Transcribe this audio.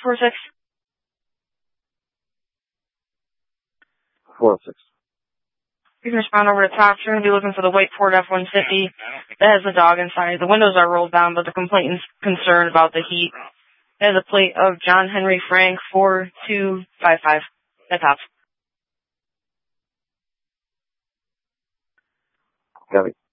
406. 406. You can respond over to top. You're going to be looking for the white Ford F-150 that has the dog inside. The windows are rolled down, but the complainant's concerned about the heat. It has a plate of John Henry Frank 4255 at top. Got it.